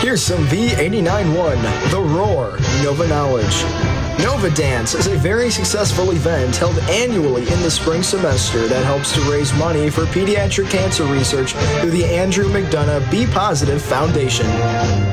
Here's some V89.1, The Roar, Nova Knowledge. Nova Dance is a very successful event held annually in the spring semester that helps to raise money for pediatric cancer research through the Andrew McDonough Be Positive Foundation.